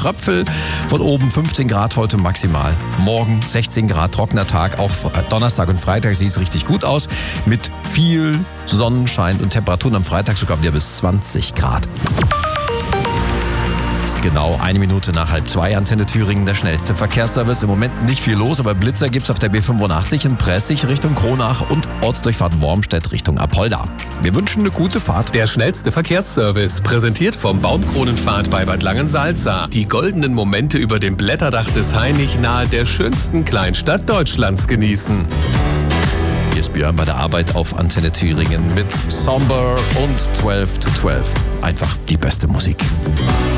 Tröpfel. Von oben 15 Grad heute maximal. Morgen 16 Grad, trockener Tag. Auch Donnerstag und Freitag sieht es richtig gut aus. Mit viel Sonnenschein und Temperaturen am Freitag sogar wieder bis 20 Grad. Ist genau 1 Minute nach 1:30, Antenne Thüringen, der schnellste Verkehrsservice. Im Moment nicht viel los, aber Blitzer gibt's auf der B85 in Pressig Richtung Kronach und Ortsdurchfahrt Wormstedt Richtung Apolda. Wir wünschen eine gute Fahrt. Der schnellste Verkehrsservice, präsentiert vom Baumkronenpfad bei Bad Langensalza. Die goldenen Momente über dem Blätterdach des Hainich nahe der schönsten Kleinstadt Deutschlands genießen. Hier ist Björn bei der Arbeit auf Antenne Thüringen mit Somber und 12 to 12. Einfach die beste Musik.